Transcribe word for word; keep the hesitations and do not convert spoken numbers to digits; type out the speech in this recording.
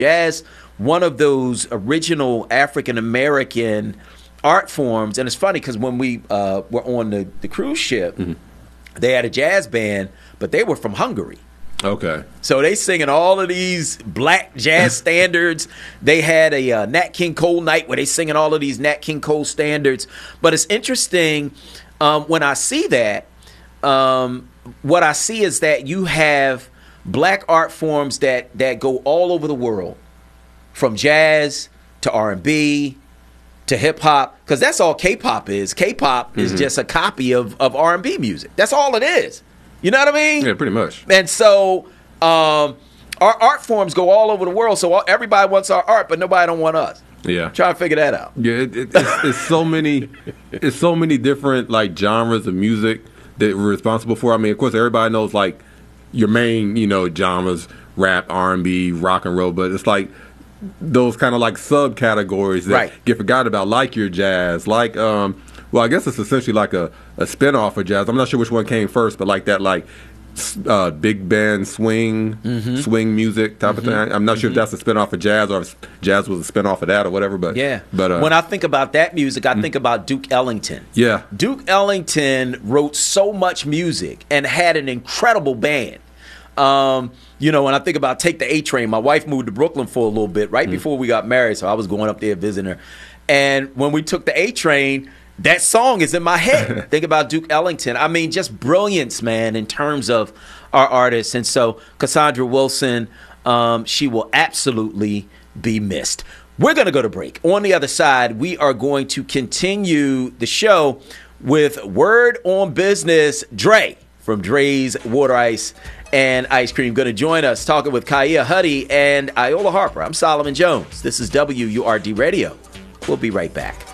jazz, one of those original African American art forms. And it's funny because when we uh, were on the, the cruise ship, mm-hmm. they had a jazz band, but they were from Hungary. Okay. So they singing all of these black jazz standards. They had a uh, Nat King Cole night where they singing all of these Nat King Cole standards. But it's interesting um, when I see that, um, what I see is that you have black art forms that, that go all over the world, from jazz to R and B to hip-hop, because that's all K-pop is. K-pop mm-hmm. is just a copy of, of R and B music. That's all it is. You know what I mean? Yeah, pretty much. And so um, our art forms go all over the world, so all, everybody wants our art, but nobody don't want us. Yeah. Try to figure that out. Yeah, it, it, it's, it's so many it's so many different like genres of music that we're responsible for. I mean, of course, everybody knows like your main, you know, genres, rap, R and B, rock and roll, but it's like those kind of like subcategories that right. get forgotten about, like your jazz, like um well, I guess it's essentially like a, a spin-off of jazz. I'm not sure which one came first, but like that like uh, big band swing, mm-hmm. swing music type mm-hmm. of thing. I'm not sure mm-hmm. if that's a spin-off of jazz or if jazz was a spin-off of that or whatever. But yeah. But uh, when I think about that music, I mm-hmm. think about Duke Ellington. Yeah. Duke Ellington wrote so much music and had an incredible band. Um, you know, when I think about Take the A Train, my wife moved to Brooklyn for a little bit right mm-hmm. before we got married, so I was going up there visiting her. And when we took the A Train, that song is in my head. Think about Duke Ellington. I mean, just brilliance, man, in terms of our artists. And so Cassandra Wilson, um, she will absolutely be missed. We're going to go to break. On the other side, we are going to continue the show with Word on Business. Dre from Dre's Water Ice and Ice Cream going to join us, talking with Kaya Huddy and Iola Harper. I'm Solomon Jones. This is W U R D Radio. We'll be right back.